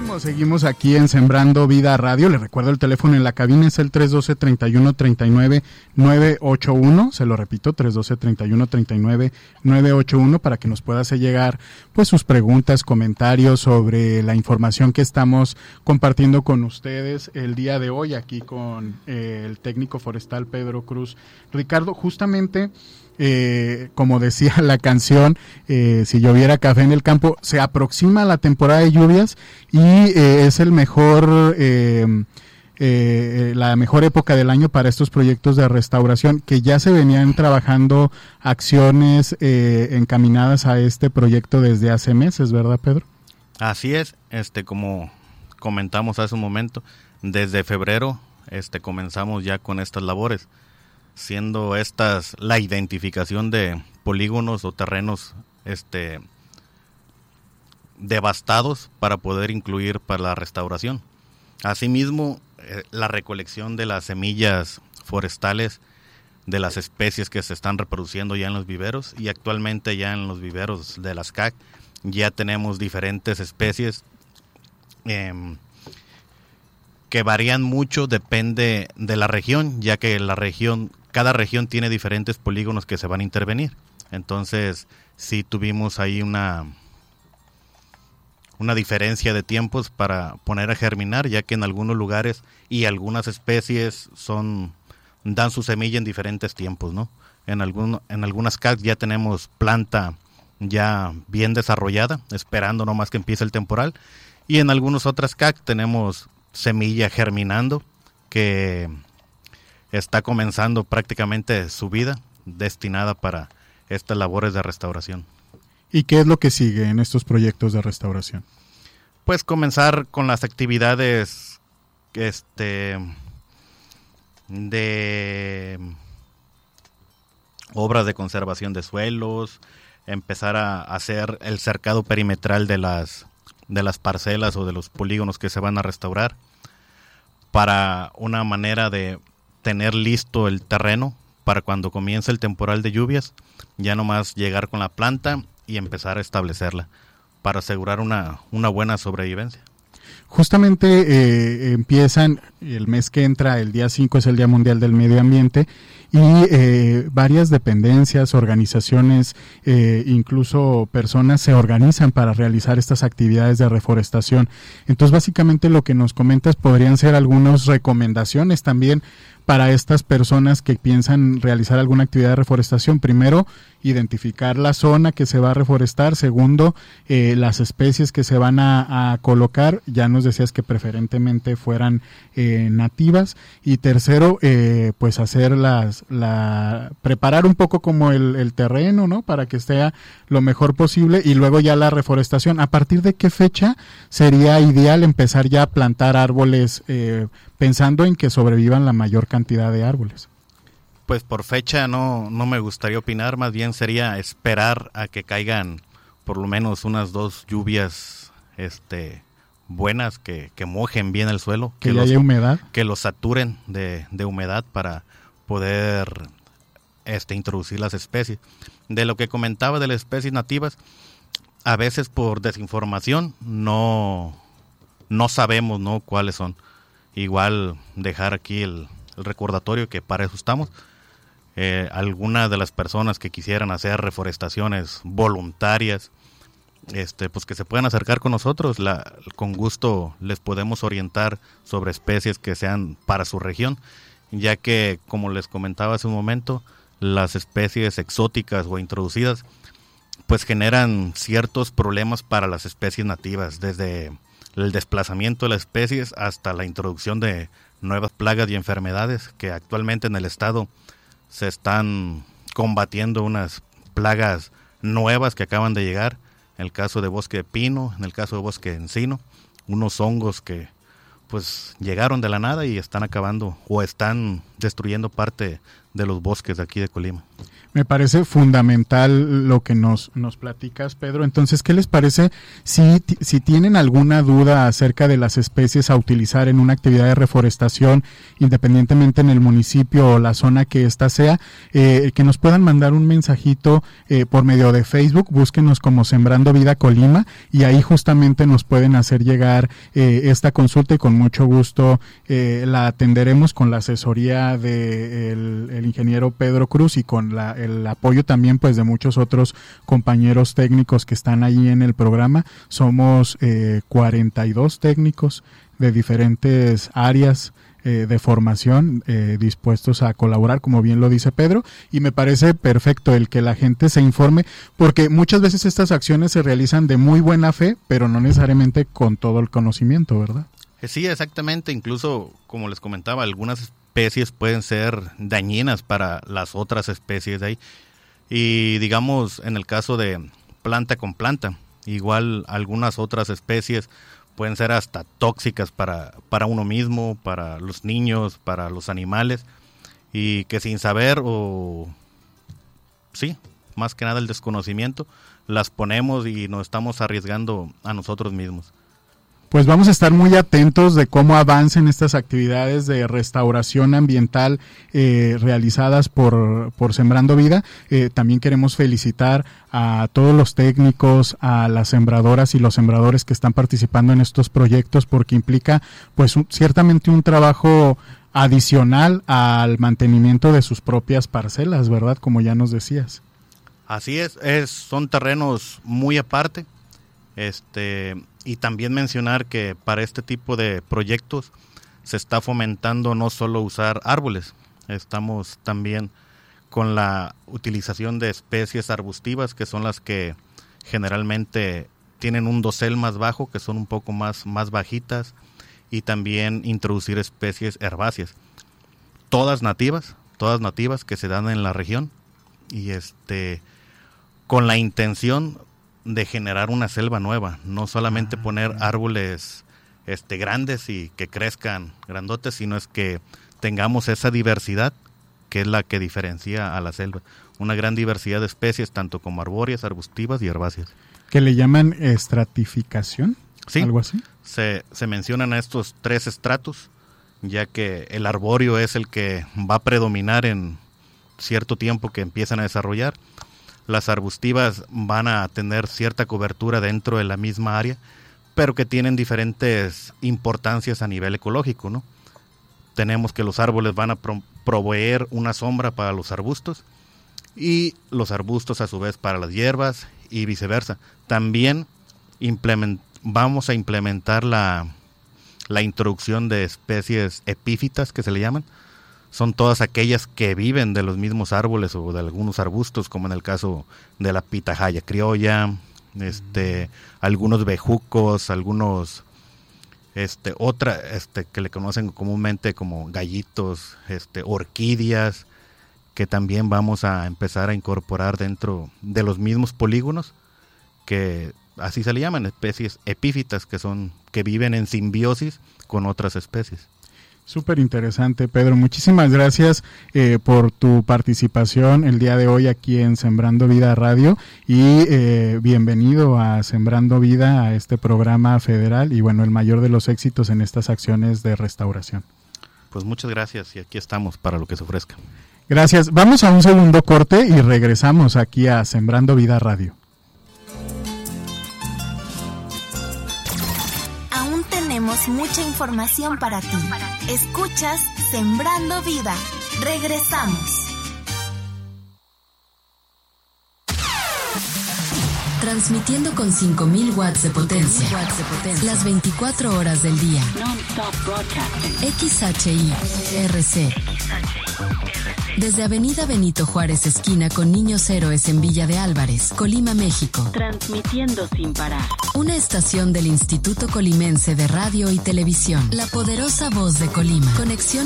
Seguimos aquí en Sembrando Vida Radio. Les recuerdo el teléfono en la cabina es el 312-3139-981. Se lo repito, 312-3139-981 para que nos pueda hacer llegar pues sus preguntas, comentarios sobre la información que estamos compartiendo con ustedes el día de hoy aquí con el técnico forestal Pedro Cruz. Ricardo, justamente como decía la canción, si lloviera café en el campo, se aproxima la temporada de lluvias y es el mejor, la mejor época del año para estos proyectos de restauración, que ya se venían trabajando acciones encaminadas a este proyecto desde hace meses, ¿verdad, Pedro? Así es, como comentamos hace un momento, desde febrero comenzamos ya con estas labores, siendo estas la identificación de polígonos o terrenos devastados para poder incluir para la restauración. Asimismo, la recolección de las semillas forestales de las especies que se están reproduciendo ya en los viveros, y actualmente ya en los viveros de las CAC ya tenemos diferentes especies que varían mucho, depende de la región, ya que cada región tiene diferentes polígonos que se van a intervenir. Entonces, sí tuvimos ahí una diferencia de tiempos para poner a germinar, ya que en algunos lugares y algunas especies dan su semilla en diferentes tiempos, ¿no? En algunas CAC ya tenemos planta ya bien desarrollada, esperando nomás que empiece el temporal, y en algunas otras CAC tenemos semilla germinando que está comenzando prácticamente su vida destinada para estas labores de restauración. ¿Y qué es lo que sigue en estos proyectos de restauración? Pues comenzar con las actividades de obras de conservación de suelos, empezar a hacer el cercado perimetral de las parcelas o de los polígonos que se van a restaurar, para una manera de tener listo el terreno para cuando comience el temporal de lluvias, ya nomás llegar con la planta y empezar a establecerla para asegurar una buena sobrevivencia. Justamente empiezan el mes que entra, el día 5 es el Día Mundial del Medio Ambiente, y varias dependencias, organizaciones, incluso personas se organizan para realizar estas actividades de reforestación. Entonces, básicamente lo que nos comentas podrían ser algunas recomendaciones también para estas personas que piensan realizar alguna actividad de reforestación. Primero, identificar la zona que se va a reforestar. Segundo, las especies que se van a colocar. Ya nos decías que preferentemente fueran nativas. Y tercero, pues hacer preparar un poco como el terreno, ¿no? Para que esté lo mejor posible, y luego ya la reforestación. ¿A partir de qué fecha sería ideal empezar ya a plantar árboles, pensando en que sobrevivan la mayor cantidad de árboles? Pues por fecha no me gustaría opinar, más bien sería esperar a que caigan por lo menos unas 2 lluvias buenas, que mojen bien el suelo, que haya humedad, que lo saturen de humedad para poder introducir las especies. De lo que comentaba de las especies nativas, a veces por desinformación no sabemos, ¿no?, cuáles son. Igual dejar aquí el recordatorio que para eso estamos. Algunas de las personas que quisieran hacer reforestaciones voluntarias, pues que se puedan acercar con nosotros, con gusto les podemos orientar sobre especies que sean para su región, ya que, como les comentaba hace un momento, las especies exóticas o introducidas pues generan ciertos problemas para las especies nativas, desde el desplazamiento de las especies hasta la introducción de nuevas plagas y enfermedades, que actualmente en el estado se están combatiendo unas plagas nuevas que acaban de llegar, en el caso de bosque de pino, en el caso de bosque de encino, unos hongos que pues llegaron de la nada y están acabando o están destruyendo parte los bosques de aquí de Colima. Me parece fundamental lo que nos platicas, Pedro. Entonces, ¿qué les parece si tienen alguna duda acerca de las especies a utilizar en una actividad de reforestación, independientemente en el municipio o la zona que ésta sea, que nos puedan mandar un mensajito por medio de Facebook? Búsquenos como Sembrando Vida Colima y ahí justamente nos pueden hacer llegar esta consulta y con mucho gusto la atenderemos con la asesoría del ingeniero Pedro Cruz y con el apoyo también pues de muchos otros compañeros técnicos que están ahí en el programa. Somos 42 técnicos de diferentes áreas de formación dispuestos a colaborar, como bien lo dice Pedro, y me parece perfecto el que la gente se informe, porque muchas veces estas acciones se realizan de muy buena fe, pero no necesariamente con todo el conocimiento, ¿verdad? Sí, exactamente. Incluso, como les comentaba, algunas especies pueden ser dañinas para las otras especies de ahí. Y digamos, en el caso de planta con planta, igual algunas otras especies pueden ser hasta tóxicas para uno mismo, para los niños, para los animales, y que sin saber más que nada el desconocimiento, las ponemos y nos estamos arriesgando a nosotros mismos. Pues vamos a estar muy atentos de cómo avancen estas actividades de restauración ambiental realizadas por Sembrando Vida. También queremos felicitar a todos los técnicos, a las sembradoras y los sembradores que están participando en estos proyectos, porque implica pues ciertamente un trabajo adicional al mantenimiento de sus propias parcelas, ¿verdad? Como ya nos decías. Así son terrenos muy aparte. Y también mencionar que para este tipo de proyectos se está fomentando no solo usar árboles, estamos también con la utilización de especies arbustivas, que son las que generalmente tienen un dosel más bajo, que son un poco más bajitas, y también introducir especies herbáceas, todas nativas que se dan en la región, y con la intención de generar una selva nueva, no solamente poner árboles grandes y que crezcan grandotes, sino es que tengamos esa diversidad que es la que diferencia a la selva, una gran diversidad de especies, tanto como arbóreas, arbustivas y herbáceas. ¿Que le llaman estratificación? Sí, ¿algo así? Se mencionan a estos 3 estratos, ya que el arbóreo es el que va a predominar en cierto tiempo que empiezan a desarrollar. Las arbustivas van a tener cierta cobertura dentro de la misma área, pero que tienen diferentes importancias a nivel ecológico, ¿no? Tenemos que los árboles van a proveer una sombra para los arbustos y los arbustos a su vez para las hierbas y viceversa. También vamos a implementar la introducción de especies epífitas, que se le llaman. Son todas aquellas que viven de los mismos árboles o de algunos arbustos, como en el caso de la pitahaya criolla, algunos bejucos, algunos que le conocen comúnmente como gallitos, orquídeas, que también vamos a empezar a incorporar dentro de los mismos polígonos, que así se le llaman, especies epífitas, que viven en simbiosis con otras especies. Súper interesante, Pedro. Muchísimas gracias por tu participación el día de hoy aquí en Sembrando Vida Radio y bienvenido a Sembrando Vida, a este programa federal y bueno, el mayor de los éxitos en estas acciones de restauración. Pues muchas gracias y aquí estamos para lo que se ofrezca. Gracias. Vamos a un segundo corte y regresamos aquí a Sembrando Vida Radio. Tenemos mucha información para ti. Escuchas Sembrando Vida. Regresamos. Transmitiendo con 5.000 watts de potencia. Las 24 horas del día. XHI-RC. Desde Avenida Benito Juárez, esquina con Niños Héroes en Villa de Álvarez, Colima, México. Transmitiendo sin parar. Una estación del Instituto Colimense de Radio y Televisión. La poderosa voz de Colima. Conexión